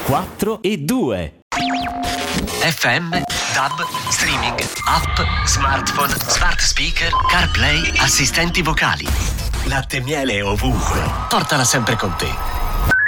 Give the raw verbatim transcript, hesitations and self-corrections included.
quattro e due. F M, D A B, streaming, app, smartphone, smart speaker, CarPlay, assistenti vocali. Latte e miele ovunque. Portala sempre con te.